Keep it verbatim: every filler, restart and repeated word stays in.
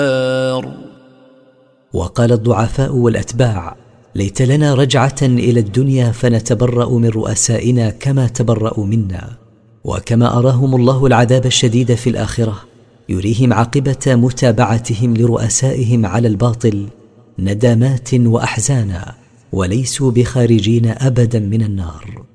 وقال الضعفاء والأتباع: ليت لنا رجعة إلى الدنيا فنتبرأ من رؤسائنا كما تبرأوا منا. وكما أراهم الله العذاب الشديد في الآخرة يريهم عاقبة متابعتهم لرؤسائهم على الباطل ندامات وأحزانا، وليسوا بخارجين أبدا من النار.